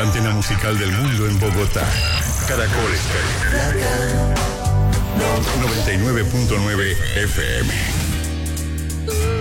antena musical del mundo en Bogotá. Caracol Estéreo. 99.9 FM.